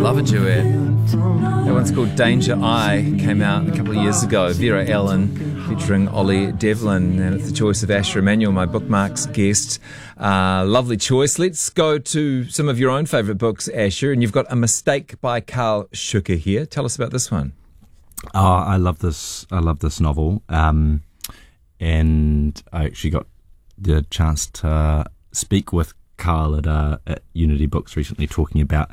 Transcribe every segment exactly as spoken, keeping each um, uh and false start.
Love a duet. That one's called Danger Eye, came out a couple of years ago. Vera Ellen featuring Ollie Devlin, and it's the choice of Asher Emanuel, my bookmarks guest. Uh, lovely choice. Let's go to some of your own favourite books, Asher, and you've got A Mistake by Karl Schuker here. Tell us about this one. Oh, I love this. I love this novel, um, and I actually got the chance to speak with Karl at, uh, at Unity Books recently, talking about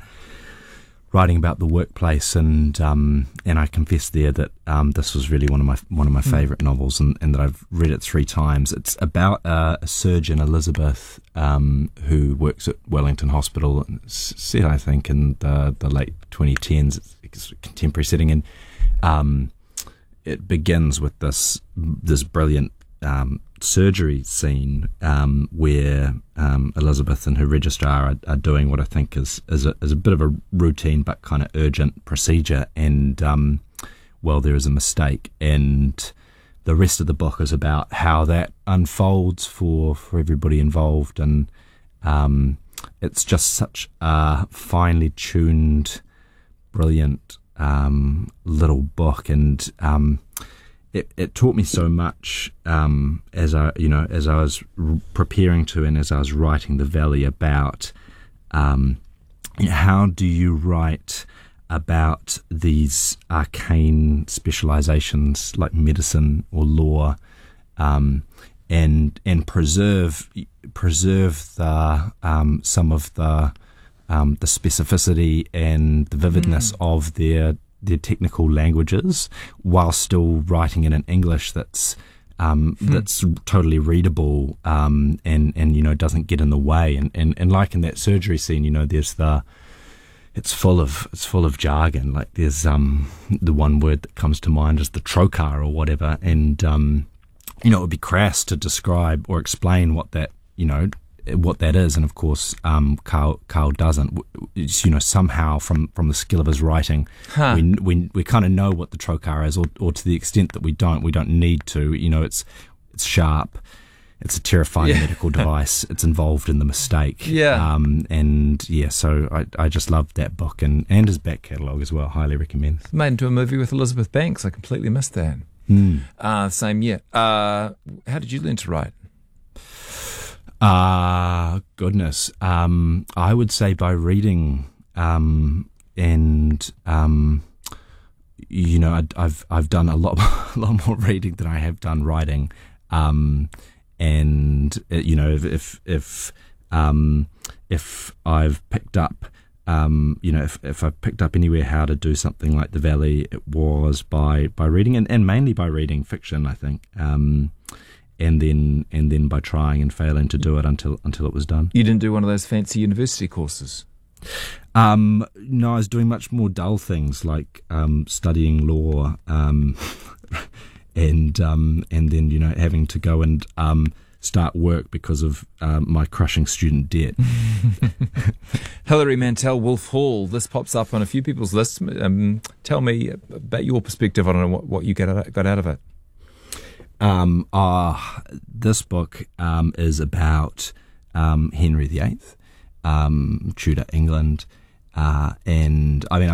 writing about the workplace, and um, and I confessed there that um, this was really one of my one of my favourite mm. novels, and, and that I've read it three times. It's about uh, a surgeon, Elizabeth, um, who works at Wellington Hospital. It's set, I think, in the, the late twenty tens. It's, it's a contemporary setting, and um, it begins with this this brilliant um, surgery scene um, where um, Elizabeth and her registrar are, are doing what I think is is a, is a bit of a routine but kind of urgent procedure, and um, well, there is a mistake, and the rest of the book is about how that unfolds for, for everybody involved, and um, it's just such a finely tuned, brilliant um, little book, and um, It, it taught me so much um, as I, you know, as I was r- preparing to, and as I was writing The Valley, about um, you know, how do you write about these arcane specializations like medicine or law, um, and and preserve preserve the um, some of the um, the specificity and the vividness mm. of their. their technical languages, while still writing in an English that's um, hmm. that's totally readable, um, and and you know doesn't get in the way. And, and, and like in that surgery scene, you know, there's the it's full of it's full of jargon. Like there's um the one word that comes to mind is the trocar or whatever, and um you know it would be crass to describe or explain what that you know. what that is, and of course um, Karl, Karl doesn't. It's, you know, somehow from, from the skill of his writing, huh. we we we kind of know what the trocar is, or, or to the extent that we don't, we don't need to. You know, it's it's sharp, it's a terrifying yeah. medical device. It's involved in the mistake. Yeah. Um. And yeah, so I I just loved that book, and and his back catalogue as well. Highly recommend. Made into a movie with Elizabeth Banks. I completely missed that. Mm. Uh, same year. Uh, how did you learn to write? Ah, uh, goodness. Um, I would say by reading, um, and um, you know, I, I've I've done a lot, a lot more reading than I have done writing, um, and uh, you know, if if if, um, if I've picked up, um, you know, if if I've picked up anywhere how to do something like The Valley, it was by by reading, and, and mainly by reading fiction, I think. Um, And then, and then by trying and failing to do it until until it was done. You didn't do one of those fancy university courses? Um, no, I was doing much more dull things like um, studying law, um, and um, and then you know having to go and um, start work because of um, my crushing student debt. Hilary Mantel, Wolf Hall. This pops up on a few people's lists. Um, tell me about your perspective on it and what, what you got out, got out of it. Um, uh, this book um, is about um, Henry the Eighth, um, Tudor England, uh, and I mean.